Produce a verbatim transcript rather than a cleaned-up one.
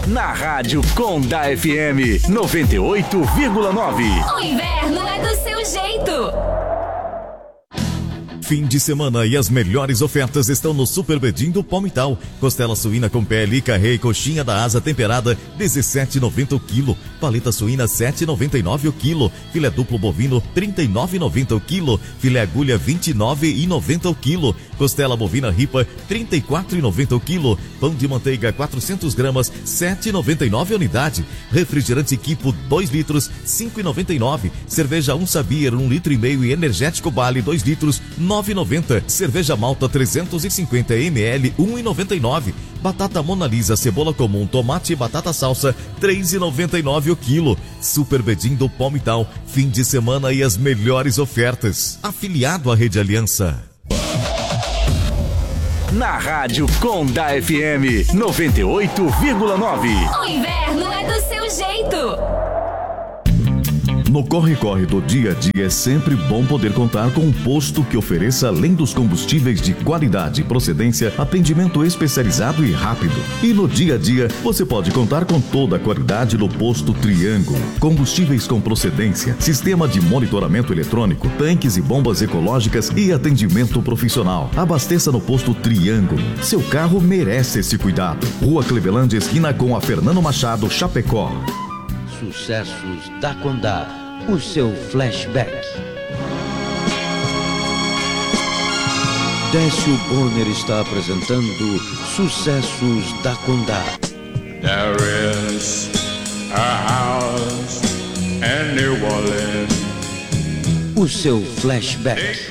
Na Rádio Conda F M noventa e oito vírgula nove. O inverno é do seu jeito. Fim de semana e as melhores ofertas estão no Super Bedim do Palmital. Costela suína com pele, carré e coxinha da asa temperada, dezessete reais e noventa centavos o quilo. Paleta suína, sete reais e noventa e nove centavos o quilo. Filé duplo bovino, trinta e nove reais e noventa centavos o quilo. Filé agulha, vinte e nove reais e noventa centavos o quilo. Costela bovina ripa, trinta e quatro reais e noventa centavos o quilo. Pão de manteiga, quatrocentas gramas, sete reais e noventa e nove centavos a unidade. Refrigerante Kipo, dois litros, cinco reais e noventa e nove centavos. Cerveja um Sabir, um litro e meio e energético Bali, dois litros, nove reais e noventa centavos. Cerveja Malta trezentos e cinquenta mililitros, um real e noventa e nove centavos. Batata Mona Lisa, cebola comum, tomate e batata salsa, três reais e noventa e nove centavos o quilo. Super Bedim do Palmital, fim de semana e as melhores ofertas. Afiliado à Rede Aliança. Na Rádio Conda F M noventa e oito vírgula nove. O inverno é do seu jeito. No corre-corre do dia a dia é sempre bom poder contar com um posto que ofereça, além dos combustíveis de qualidade e procedência, atendimento especializado e rápido. E no dia a dia você pode contar com toda a qualidade no posto Triângulo. Combustíveis com procedência, sistema de monitoramento eletrônico, tanques e bombas ecológicas e atendimento profissional. Abasteça no posto Triângulo. Seu carro merece esse cuidado. Rua Clevelândia, esquina com a Fernando Machado, Chapecó. Sucessos da Condá. O seu flashback. Décio Bonner está apresentando Sucessos da Condá. There is a house in New Orleans. O seu flashback.